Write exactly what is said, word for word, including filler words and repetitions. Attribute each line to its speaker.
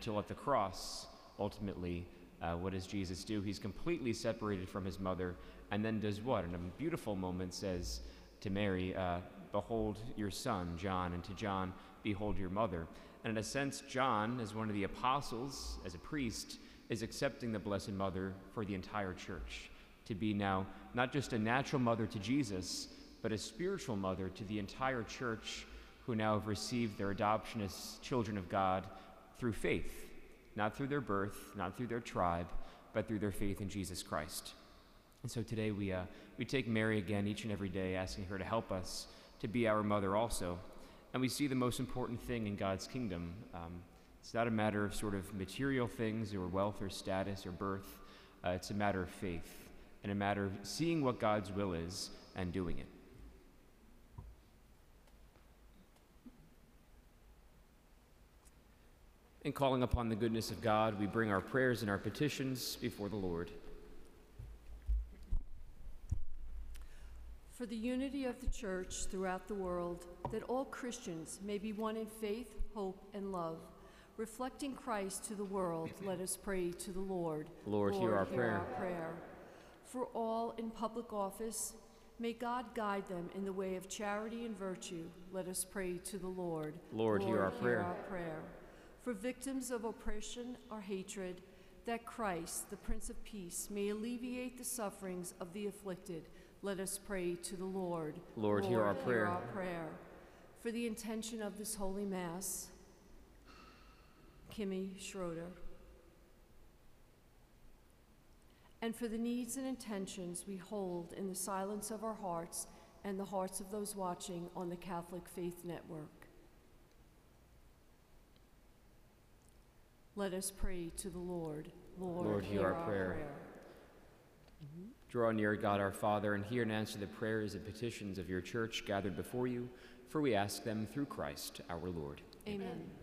Speaker 1: until at the cross, ultimately, uh, what does Jesus do? He's completely separated from his mother, and then does what? In a beautiful moment says to Mary, uh, behold your son, John, and to John, behold your mother. And in a sense, John, as one of the apostles, as a priest, is accepting the Blessed Mother for the entire church, to be now not just a natural mother to Jesus, but a spiritual mother to the entire church, who now have received their adoption as children of God through faith, not through their birth, not through their tribe, but through their faith in Jesus Christ. And so today we, uh, we take Mary again each and every day, asking her to help us to be our mother also. And we see the most important thing in God's kingdom. Um, it's not a matter of sort of material things or wealth or status or birth. Uh, it's a matter of faith and a matter of seeing what God's will is and doing it. In calling upon the goodness of God, we bring our prayers and our petitions before the Lord.
Speaker 2: For the unity of the Church throughout the world, that all Christians may be one in faith, hope, and love, reflecting Christ to the world, let us pray to the Lord.
Speaker 1: Lord, hear our prayer.
Speaker 2: our prayer. For all in public office, may God guide them in the way of charity and virtue, let us pray to the Lord.
Speaker 1: Lord, hear our prayer.
Speaker 2: our prayer. For victims of oppression or hatred, that Christ, the Prince of Peace, may alleviate the sufferings of the afflicted, let us pray to the Lord.
Speaker 1: Lord, hear our prayer.
Speaker 2: Hear our prayer. For the intention of this Holy Mass, Kimmy Schroeder. And for the needs and intentions we hold in the silence of our hearts and the hearts of those watching on the Catholic Faith Network. Let us pray to the Lord. Lord,
Speaker 1: Lord hear, hear our, our prayer. prayer. Mm-hmm. Draw near, God our Father, and hear and answer the prayers and petitions of your church gathered before you, for we ask them through Christ our Lord.
Speaker 2: Amen. Amen.